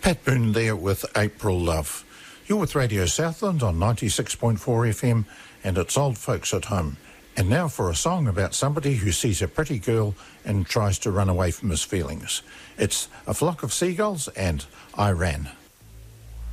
Pat Boone there with April Love. You're with Radio Southland on 96.4 FM, and it's Old Folks at Home. And now for a song about somebody who sees a pretty girl and tries to run away from his feelings. It's A Flock of Seagulls and I Ran.